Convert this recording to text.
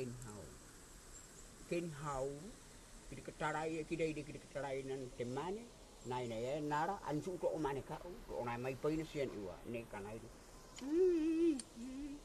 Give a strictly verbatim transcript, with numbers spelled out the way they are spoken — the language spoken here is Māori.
ken hau ken hau kiri ketarai kiri ide kiri ketarai nan temane nai nai nara ansu to mane ka to nai mai paina sian iwa ne kanai